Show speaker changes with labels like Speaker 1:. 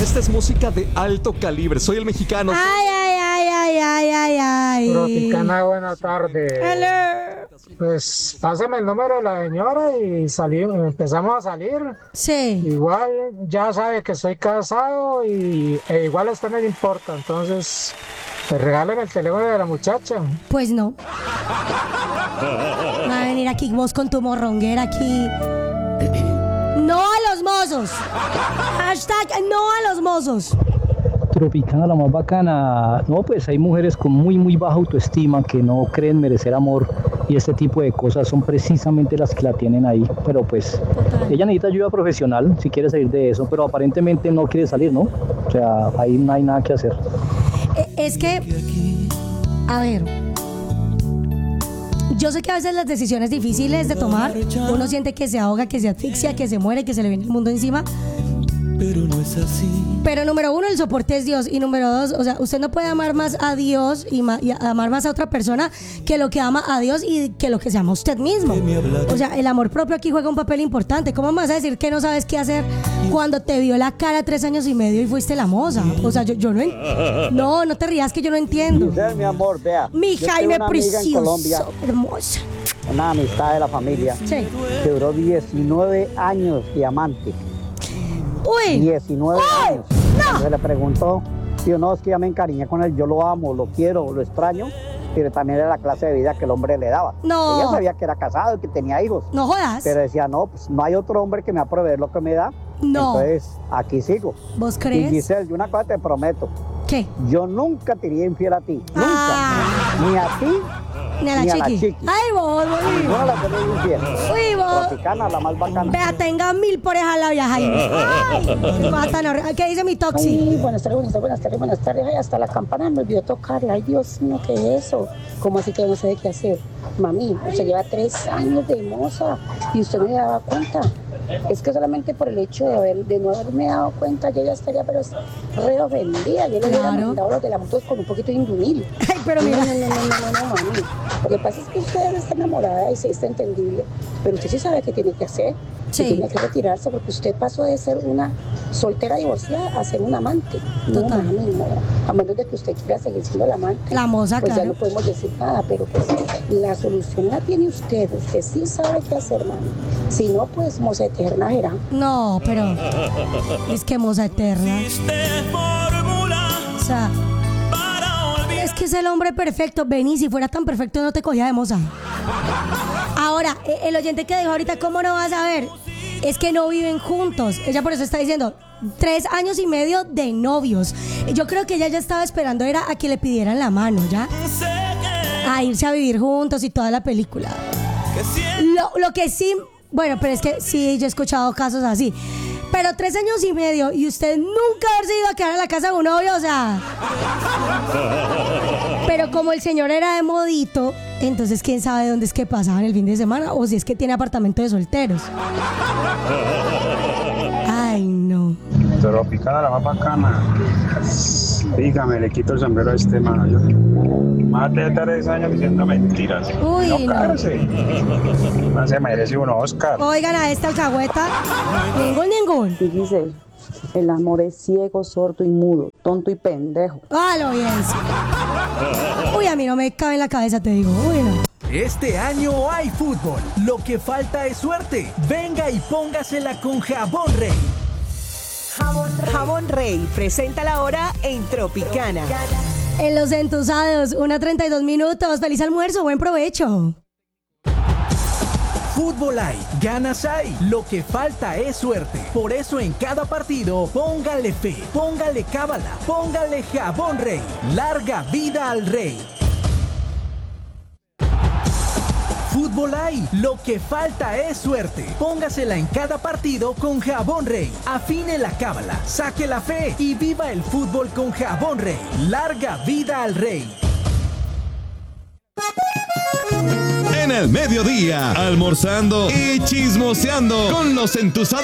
Speaker 1: Esta es música de alto calibre. Soy el mexicano.
Speaker 2: Ay.
Speaker 3: Tropicana, buena tarde.
Speaker 2: Hello.
Speaker 3: Pues pásame el número de la señora y empezamos a salir.
Speaker 2: Sí.
Speaker 3: Igual ya sabe que soy casado e igual a usted no le importa, entonces pues regáleme el teléfono de la muchacha.
Speaker 2: Pues no. Va a venir aquí vos con tu morronguera aquí. No a los mozos. Hashtag no a los mozos.
Speaker 4: Tropicana, la más bacana. No, pues hay mujeres con muy baja autoestima que no creen merecer amor y este tipo de cosas son precisamente las que la tienen ahí. Pero pues ella necesita ayuda profesional si quiere salir de eso, pero aparentemente no quiere salir, ¿no? O sea, ahí no hay nada que hacer.
Speaker 2: Es que, a ver, yo sé que a veces las decisiones difíciles de tomar, uno siente que se ahoga, que se asfixia, que se muere, que se le viene el mundo encima.
Speaker 5: Pero no es así.
Speaker 2: Pero número uno, el soporte es Dios. Y número dos, o sea, usted no puede amar más a Dios y amar más a otra persona que lo que ama a Dios y que lo que se ama a usted mismo. O sea, el amor propio aquí juega un papel importante. ¿Cómo me vas a decir que no sabes qué hacer cuando te vio la cara 3 años y medio y fuiste la moza? O sea, yo no te rías que yo no entiendo.
Speaker 6: Mi amor, vea.
Speaker 2: Mi Jaime precioso, hermosa.
Speaker 6: Una amistad de la familia.
Speaker 2: Sí.
Speaker 6: Que duró 19 años de amante.
Speaker 2: Uy.
Speaker 6: 19 años.
Speaker 2: No.
Speaker 6: Entonces le preguntó, tío, no, es que ya me encariñé con él, yo lo amo, lo quiero, lo extraño, pero también era la clase de vida que el hombre le daba.
Speaker 2: No.
Speaker 6: Ella sabía que era casado y que tenía hijos.
Speaker 2: No jodas.
Speaker 6: Pero decía, no, pues no hay otro hombre que me va a proveer lo que me da.
Speaker 2: No.
Speaker 6: Entonces, aquí sigo.
Speaker 2: ¿Vos crees?
Speaker 6: Y Giselle, yo una cosa te prometo.
Speaker 2: ¿Qué?
Speaker 6: Yo nunca te iría infiel a ti. Nunca. Ni a ti.
Speaker 2: Ni a la chiqui. Ay, vos.
Speaker 6: No la tenés infiel.
Speaker 2: Uy, vos.
Speaker 6: Tropicana, la más bacana.
Speaker 2: Vea, tenga 1000 por esa la vieja. Ay, matan. ¿Qué dice mi toxi?
Speaker 7: Ay, buenas tardes. Ay, hasta la campana me olvidó tocarla. Ay, Dios mío, ¿qué es eso? ¿Cómo así que no sé de qué hacer? Mami, usted lleva 3 años de moza y usted no me daba cuenta. Es que solamente por el hecho de no haberme dado cuenta, yo ya estaría pero re ofendida. Yo le hubiera mandado los de la moto con un poquito de indumil.
Speaker 2: Ay, pero mira.
Speaker 7: No, mami. Lo que pasa es que usted está enamorada y sí está entendible, pero usted sí sabe qué tiene que hacer.
Speaker 2: Sí.
Speaker 7: Tiene que retirarse porque usted pasó de ser una soltera divorciada a ser un amante.
Speaker 2: Total.
Speaker 7: No, mami, no. A menos de que usted quiera seguir siendo la amante.
Speaker 2: La moza,
Speaker 7: pues
Speaker 2: claro.
Speaker 7: ya no podemos decir nada, pero pues la solución la tiene usted. Usted sí sabe qué hacer, mami. Si no, pues moza eterna será.
Speaker 2: No, pero es que moza eterna. O sea, es que es el hombre perfecto. Vení, si fuera tan perfecto no te cogía de moza. Ahora, el oyente que dijo ahorita, ¿cómo no vas a ver? Es que no viven juntos. Ella por eso está diciendo 3 años y medio de novios. Yo creo que ella ya estaba esperando era a que le pidieran la mano, ¿ya? A irse a vivir juntos y toda la película. Lo que sí, bueno, pero es que sí, yo he escuchado casos así. Pero 3 años y medio y usted nunca haberse ido a quedar en la casa de un novio, o sea. Pero como el señor era de modito, entonces quién sabe dónde es que pasaban el fin de semana o si es que tiene apartamento de solteros. Ay, no.
Speaker 8: Tropicana, la más bacana. Dígame, le quito el sombrero a este man. Más de 3 años diciendo mentiras.
Speaker 2: Uy, no.
Speaker 8: Cárcel. No se merece un Oscar.
Speaker 2: Oigan a esta alcahueta. Ningún.
Speaker 7: Y dice, el amor es ciego, sordo y mudo, tonto y pendejo.
Speaker 2: Ah, lo bien. Uy, a mí no me cabe en la cabeza, te digo. Uy, no.
Speaker 5: Este año hay fútbol. Lo que falta es suerte. Venga y póngasela con Jabón Rey.
Speaker 9: Jabón Rey presenta la hora en Tropicana.
Speaker 2: En los entusados, 1:32 minutos. Feliz almuerzo, buen provecho.
Speaker 5: Fútbol hay, ganas hay, lo que falta es suerte. Por eso en cada partido, póngale fe, póngale cábala, póngale Jabón Rey. Larga vida al Rey. Fútbol hay, lo que falta es suerte. Póngasela en cada partido con Jabón Rey. Afine la cábala, saque la fe y viva el fútbol con Jabón Rey. Larga vida al Rey.
Speaker 1: En el mediodía, almorzando y chismoseando con los entusados.